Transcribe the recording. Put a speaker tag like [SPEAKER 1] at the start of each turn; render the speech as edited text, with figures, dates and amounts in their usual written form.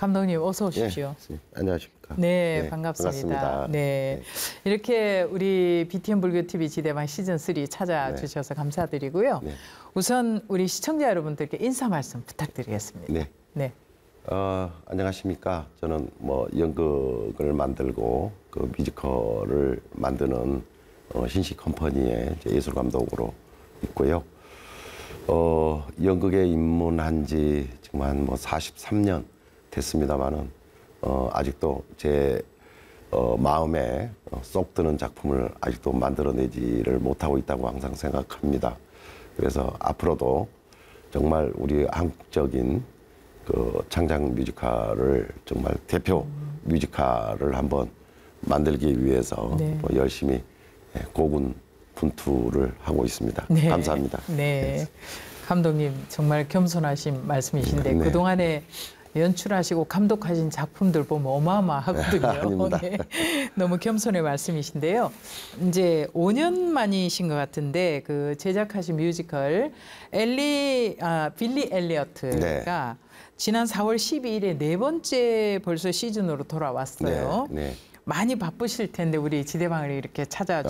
[SPEAKER 1] 감독님 어서 오십시오.
[SPEAKER 2] 네, 안녕하십니까.
[SPEAKER 1] 네,
[SPEAKER 2] 네,
[SPEAKER 1] 반갑습니다.
[SPEAKER 2] 반갑습니다.
[SPEAKER 1] 네.
[SPEAKER 2] 네.
[SPEAKER 1] 이렇게 우리 BTN 불교TV 지대방 시즌3 찾아주셔서 감사드리고요.
[SPEAKER 2] 네.
[SPEAKER 1] 우선 우리 시청자 여러분들께 인사 말씀 부탁드리겠습니다.
[SPEAKER 2] 네.
[SPEAKER 1] 네.
[SPEAKER 2] 안녕하십니까. 저는 뭐 연극을 만들고 그 뮤지컬을 만드는 신식 컴퍼니의 예술 감독으로 있고요. 연극에 입문한 지 지금 한 뭐 43년 됐습니다만은 아직도 제 마음에 쏙 드는 작품을 아직도 만들어내지를 못하고 있다고 항상 생각합니다. 그래서 앞으로도 정말 우리 한국적인 그 창작 뮤지컬을 정말 대표 뮤지컬을 한번 만들기 위해서
[SPEAKER 1] 네.
[SPEAKER 2] 열심히 고군분투를 하고 있습니다.
[SPEAKER 1] 네.
[SPEAKER 2] 감사합니다.
[SPEAKER 1] 네. 감독님 정말 겸손하신 말씀이신데
[SPEAKER 2] 네.
[SPEAKER 1] 그동안에 연출하시고 감독하신 작품들 보면 어마어마하거든요.
[SPEAKER 2] 아닙니다.
[SPEAKER 1] 네. 너무 겸손의 말씀이신데요. 이제 5년 만이신 것 같은데 그 제작하신 뮤지컬 빌리 엘리어트가 지난 4월 12일에 네 번째 벌써 시즌으로 돌아왔어요.
[SPEAKER 2] 네.
[SPEAKER 1] 많이 바쁘실 텐데 우리 지대방을 이렇게 찾아주셔서